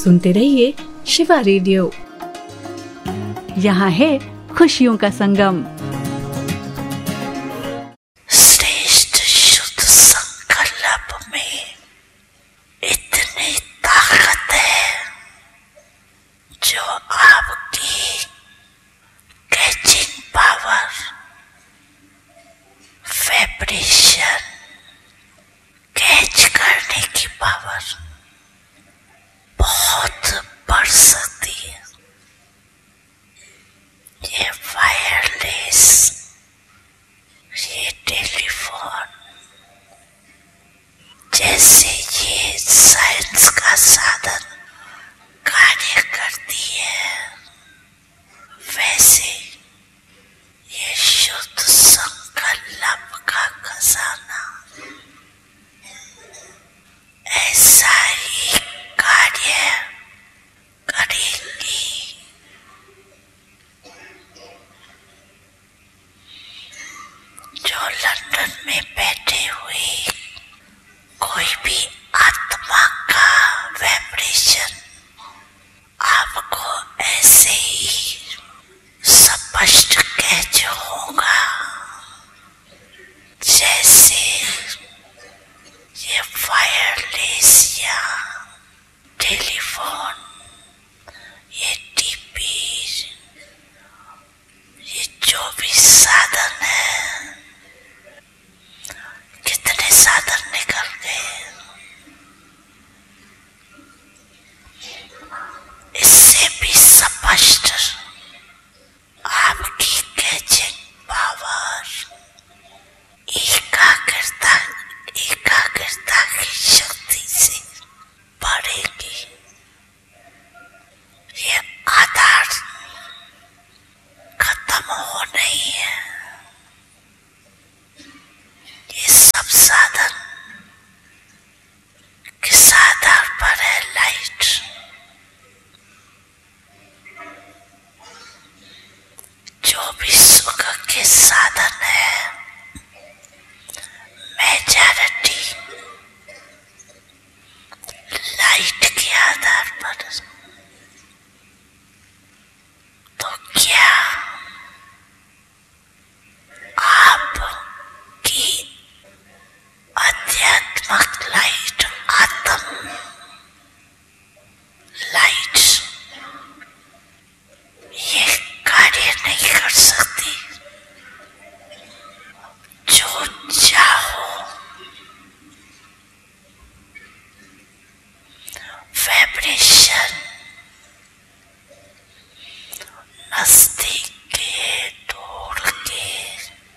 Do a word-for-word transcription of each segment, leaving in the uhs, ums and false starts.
सुनते रहिए शिवा रेडियो। यहाँ है खुशियों का संगम। श्रेष्ठ शुद्ध संकल्प में इतनी ताकत है जो आपकी कैचिंग पावर, वाइब्रेशन, कैच करने की पावर बहुत बढ़ सकती है। ये वायरलेस, ये टेलीफोन जैसे ये साइंस का साधन कार्य करती है, वैसे ये शुद्ध संकल्प का खजाना ऐसा ही कार्य करेंगी। जो लंदन में बैठे हुए कोई भी आत्मा का वाइब्रेशन आपको ऐसे ही स्पष्ट कैच होगा जैसे ये वायरलेस या टेलीफोन, ये टीवी, ये जो भी साधन है, कितने साधन निकल गए। इससे भी स्पष्ट आपकी कैचिंग पावर, एकाग्रता एकाग्रता की शक्ति से बढ़ेगी। ये आधार खत्म हो नहीं है। ये सब साधन किस आधार पर है? लाइट। जो भी सुख के साधन है, मेजॉरिटी लाइट के आधार पर। तो क्या आपकी आध्यात्मिक लाइट, आत्म लाइट ये कार्य नहीं कर सकती? जो चाहो वाइब्रेशन नजदीक के, दूर के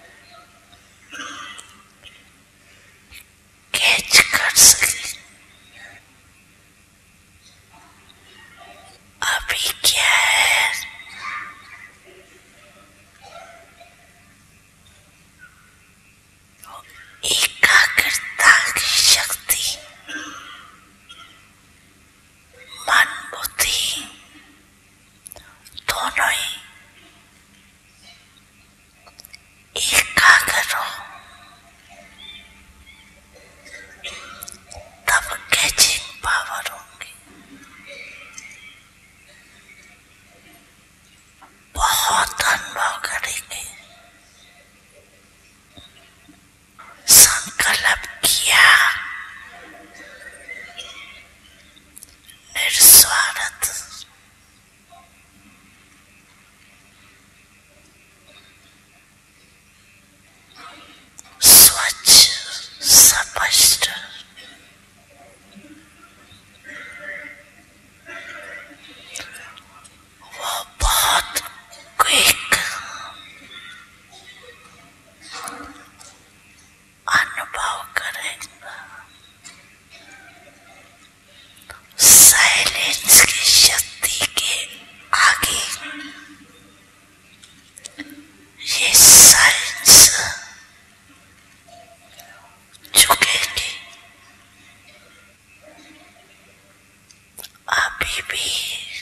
कैच कर सके। अभी क्या है, एकाग्रता की शक्ति, मन बुद्धि दोनों ही एकाग्र हो, तब कैचिंग पावर होंगी। बहुत अनुभव करेंगे। संकल्प किया, निस्वार्थ, स्वच्छ, स्पष्ट, वो बहुत क्विक अनुभव करेगा। साइलेंस की शक्ति के आगे ये साइंस झुकेगी। अभी भी